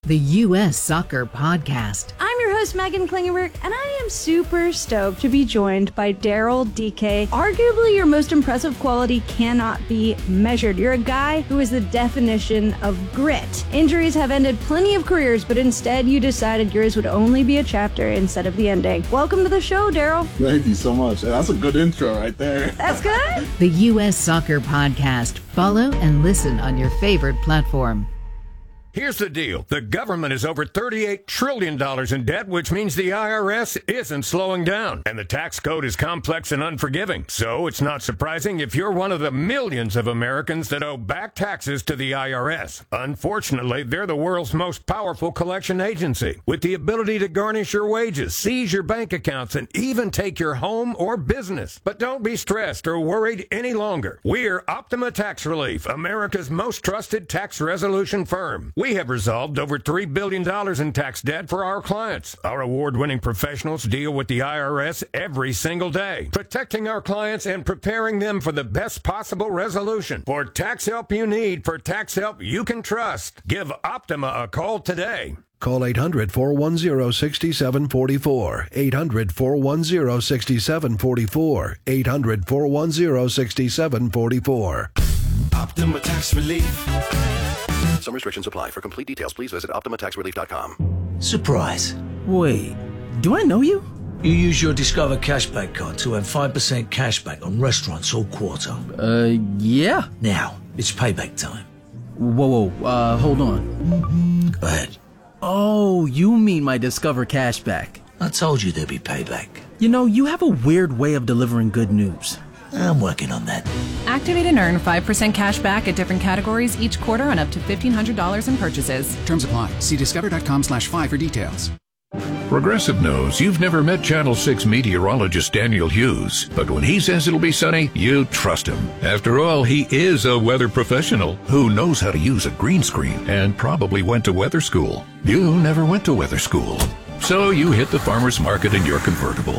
The U.S. Soccer Podcast. I'm your host, Megan Klingenberg, and I am super stoked to be joined by Daryl Dike. Arguably, your most impressive quality cannot be measured. You're a guy who is the definition of grit. Injuries have ended plenty of careers, but instead you decided yours would only be a chapter instead of the ending. Welcome to the show, Daryl. Thank you so much. That's a good intro right there. That's good. The U.S. Soccer Podcast. Follow and listen on your favorite platform. Here's the deal. The government is over $38 trillion in debt, which means the IRS isn't slowing down. And the tax code is complex and unforgiving. So it's not surprising if you're one of the millions of Americans that owe back taxes to the IRS. Unfortunately, they're the world's most powerful collection agency, with the ability to garnish your wages, seize your bank accounts, and even take your home or business. But don't be stressed or worried any longer. We're Optima Tax Relief, America's most trusted tax resolution firm. We have resolved over $3 billion in tax debt for our clients. Our award-winning professionals deal with the IRS every single day, protecting our clients and preparing them for the best possible resolution. For tax help you need, for tax help you can trust, give Optima a call today. Call 800-410-6744. 800-410-6744. 800-410-6744. Optima Tax Relief. Some restrictions apply. For complete details, please visit OptimaTaxRelief.com. Surprise. Wait, do I know you? You use your Discover Cashback card to have 5% cashback on restaurants all quarter. Yeah. Now, it's payback time. Whoa, hold on. Go ahead. Oh, you mean my Discover Cashback. I told you there'd be payback. You know, you have a weird way of delivering good news. I'm working on that. Activate and earn 5% cash back at different categories each quarter on up to $1,500 in purchases. Terms apply. See discover.com/5 for details. Progressive knows you've never met Channel 6 meteorologist Daniel Hughes, but when he says it'll be sunny, you trust him. After all, he is a weather professional who knows how to use a green screen and probably went to weather school. You never went to weather school, so you hit the farmer's market in your convertible.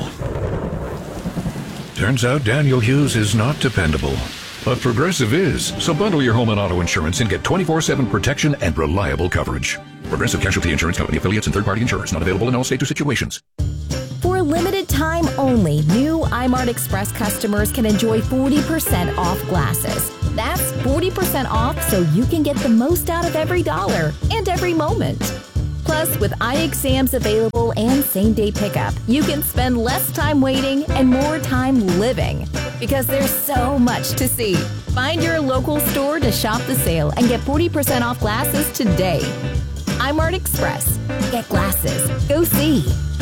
Turns out Daniel Hughes is not dependable, but Progressive is. So bundle your home and auto insurance and get 24/7 protection and reliable coverage. Progressive Casualty Insurance Company affiliates and third-party insurers. Not available in all states or situations. For a limited time only, new iMart Express customers can enjoy 40% off glasses. That's 40% off so you can get the most out of every dollar and every moment. Plus, with eye exams available and same-day pickup, you can spend less time waiting and more time living. Because there's so much to see. Find your local store to shop the sale and get 40% off glasses today. iMart Express. Get glasses. Go see.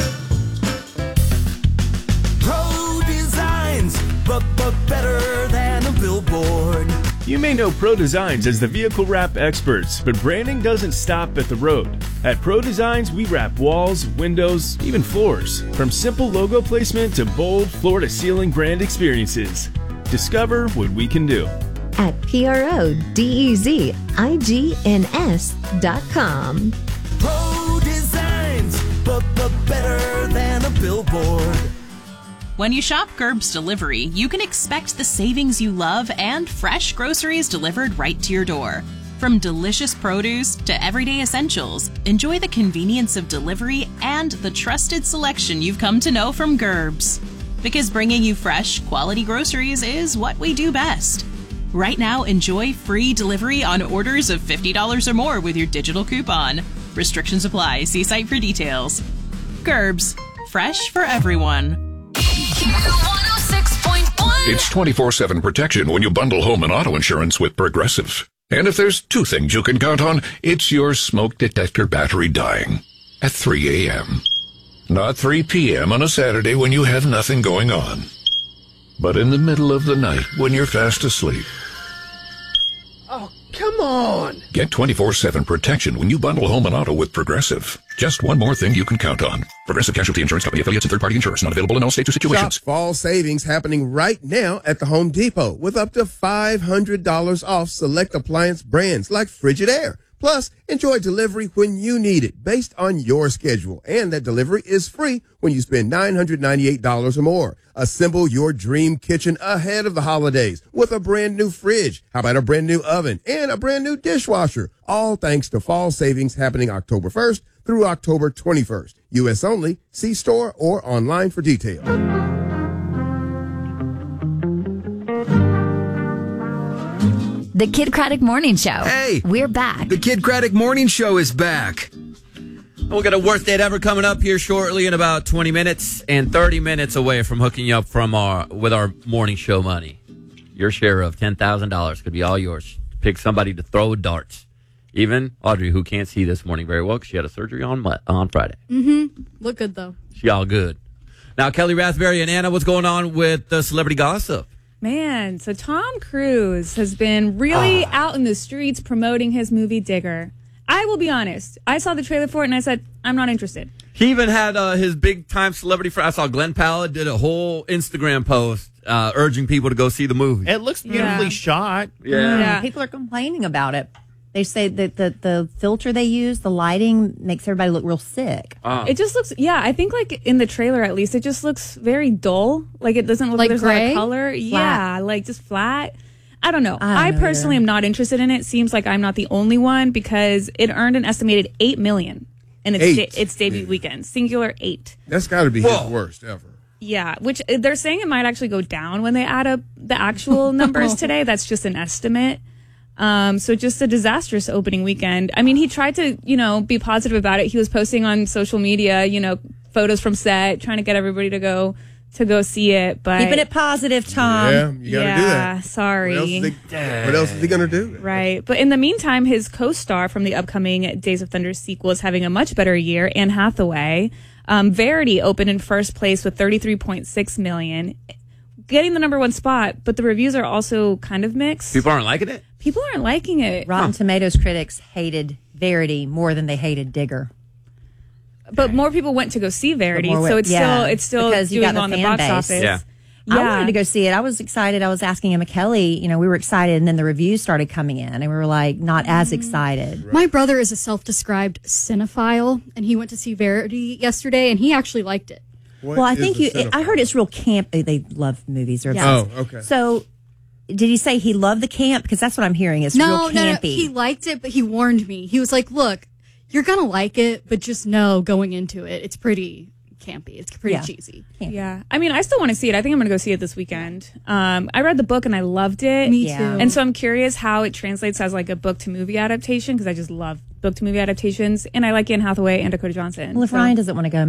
Pro Designs, but better than a billboard. You may know Pro Designs as the vehicle wrap experts, but branding doesn't stop at the road. At Pro Designs, we wrap walls, windows, even floors. From simple logo placement to bold floor-to-ceiling brand experiences. Discover what we can do. At PRODEZIGNS.com. Pro Designs, but better than a billboard. When you shop Gerb's Delivery, you can expect the savings you love and fresh groceries delivered right to your door. From delicious produce to everyday essentials, enjoy the convenience of delivery and the trusted selection you've come to know from Gerb's. Because bringing you fresh, quality groceries is what we do best. Right now, enjoy free delivery on orders of $50 or more with your digital coupon. Restrictions apply. See site for details. Gerb's. Fresh for everyone. It's 24/7 protection when you bundle home and auto insurance with Progressive. And if there's two things you can count on, it's your smoke detector battery dying at 3 a.m. Not 3 p.m. on a Saturday when you have nothing going on, but in the middle of the night when you're fast asleep. Oh, come on! Get 24/7 protection when you bundle home and auto with Progressive. Just one more thing you can count on. Progressive Casualty Insurance Company affiliates and third-party insurers. Not available in all states or situations. Shop fall savings happening right now at the Home Depot with up to $500 off select appliance brands like Frigidaire. Plus, enjoy delivery when you need it based on your schedule. And that delivery is free when you spend $998 or more. Assemble your dream kitchen ahead of the holidays with a brand new fridge. How about a brand new oven and a brand new dishwasher? All thanks to fall savings happening October 1st through October 21st. U.S. only. See store or online for details. The Kid Craddock Morning Show. Hey! We're back. The Kid Craddock Morning Show is back. We'll get a worst date ever coming up here shortly in about 20 minutes and 30 minutes away from hooking you up with our morning show money. Your share of $10,000 could be all yours. Pick somebody to throw darts. Even Audrey, who can't see this morning very well because she had a surgery on Friday. Look good, though. She all good. Now, Kelly Rathbury and Anna, what's going on with the celebrity gossip? Man, so Tom Cruise has been really out in the streets promoting his movie Digger. I will be honest. I saw the trailer for it and I said, I'm not interested. He even had his big-time celebrity friend. I saw Glenn Powell did a whole Instagram post urging people to go see the movie. It looks beautifully shot. Yeah. People are complaining about it. They say that the filter they use, the lighting, makes everybody look real sick. It just looks, I think like in the trailer at least, it just looks very dull. Like it doesn't look like there's a lot of color. Flat. Yeah, like just flat. I don't know. I personally am not interested in it. Seems like I'm not the only one because it earned an estimated $8 million in its debut weekend. Singular 8. That's got to be his worst ever. Yeah, which they're saying it might actually go down when they add up the actual numbers today. That's just an estimate. So just a disastrous opening weekend. I mean, he tried to, be positive about it. He was posting on social media, photos from set, trying to get everybody to go see it. But keeping it positive, Tom. Yeah, you got to do that. Sorry. What else is he going to do? Right. But in the meantime, his co-star from the upcoming Days of Thunder sequel is having a much better year, Anne Hathaway. Verity opened in first place with $33.6 million, getting the number 1 spot, but the reviews are also kind of mixed. People aren't liking it? People aren't liking it. Rotten Tomatoes critics hated Verity more than they hated Digger. But more people went to go see Verity, so it's still because doing you got on the the fan box base. office. I wanted to go see it. I was excited. I was asking Emma Kelly, we were excited, and then the reviews started coming in, and we were like not as excited. My brother is a self-described cinephile, and he went to see Verity yesterday, and he actually liked it. Well, I think I heard it's real camp. They love movies. Yeah. Oh, okay. So, did he say he loved the camp? Because that's what I'm hearing. It's real campy. No, he liked it, but he warned me. He was like, "Look, you're gonna like it, but just know going into it, it's pretty campy. It's pretty cheesy." Yeah. I mean, I still want to see it. I think I'm going to go see it this weekend. I read the book and I loved it. Me too. And so I'm curious how it translates as like a book to movie adaptation because I just love book to movie adaptations. And I like Anne Hathaway and Dakota Johnson. Well, if Ryan doesn't want to go,